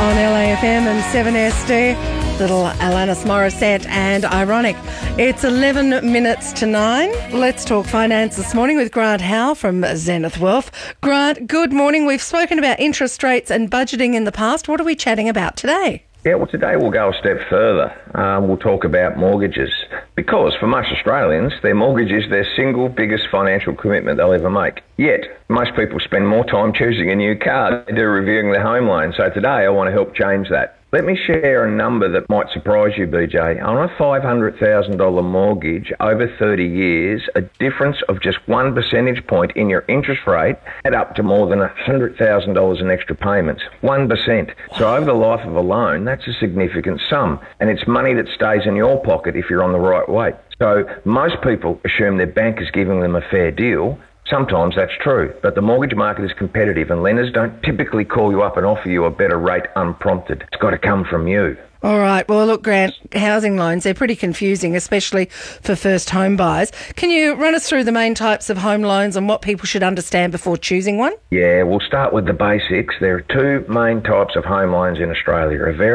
on LAFM and 7SD. Little Alanis Morissette and Ironic. It's 11 minutes to 9. Let's talk finance this morning with Grant Howe from Zenith Wealth. Grant, good morning. We've spoken about interest rates and budgeting in the past. What are we chatting about today? Yeah, well, today we'll go a step further. We'll talk about mortgages. Because for most Australians, their mortgage is their single biggest financial commitment they'll ever make. Yet, most people spend more time choosing a new car than they do reviewing their home loan. So today I want to help change that. Let me share a number that might surprise you, BJ. On a $500,000 mortgage over 30 years, a difference of just 1 percentage point in your interest rate add up to more than $100,000 in extra payments. 1%. So over the life of a loan, that's a significant sum. And it's money that stays in your pocket if you're on the right way. So most people assume their bank is giving them a fair deal. Sometimes that's true, but the mortgage market is competitive and lenders don't typically call you up and offer you a better rate unprompted. It's got to come from you. All right. Well, look, Grant, housing loans, they're pretty confusing, especially for first home buyers. Can you run us through the main types of home loans and what people should understand before choosing one? Yeah, we'll start with the basics. There are two main types of home loans in Australia.